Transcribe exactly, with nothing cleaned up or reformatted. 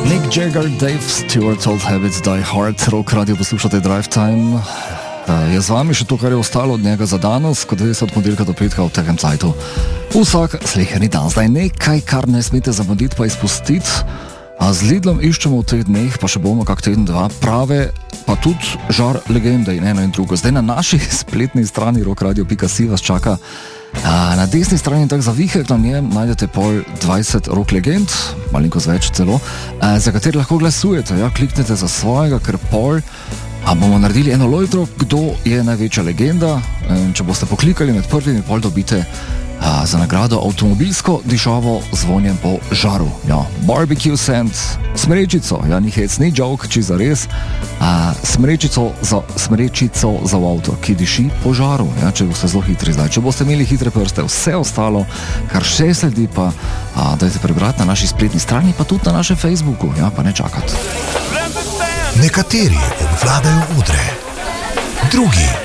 Mick Jagger, Dave Stewart, Old Habits Die Hard, Rock Radio poslušate Drive Time. Uh, je z vami še to, kar je ostalo od njega za danes, kot veste od ponedeljka do petka v takem cajtu. Vsak sleherni dan. Zdaj nekaj, kar ne smete zamuditi pa izpustiti. A z Lidlom iščemo v teh dneh, pa še bomo kak teden dva, prave, pa tudi žar legende in eno in drugo. Zdaj na naši spletni strani rockradio pika si vas čaka. A, na desni strani tak zavihek na njem najdete pol dvajset rock legend, malinko več celo, a, za katere lahko glasujete. Ja, kliknete za svojega, ker pol a bomo naredili eno lojtro, kdo je največja legenda. In če boste poklikali med prvimi, pol dobite a, za nagrado avtomobilsko dišavo zvonjen po žaru. Ja, barbecue sand, smrečico, ja, ni hec, ni joke, či zares, a, smrečico za, smrečico za avto, ki diši po žaru, ja, če boste zelo hitri zdaj. Če boste imeli hitre prste, vse ostalo, kar še sledi, pa a, dajte prebrati na naši spletni strani, pa tudi na našem Facebooku, ja, pa ne čakati. Nekateri obvladajo udre, drugi